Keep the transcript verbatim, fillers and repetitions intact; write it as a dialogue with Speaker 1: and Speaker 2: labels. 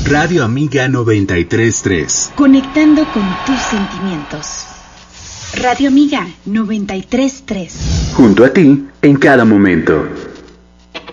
Speaker 1: Radio Amiga noventa y tres punto tres.
Speaker 2: Conectando con tus sentimientos. Radio Amiga noventa y tres punto tres.
Speaker 3: Junto a ti en cada momento.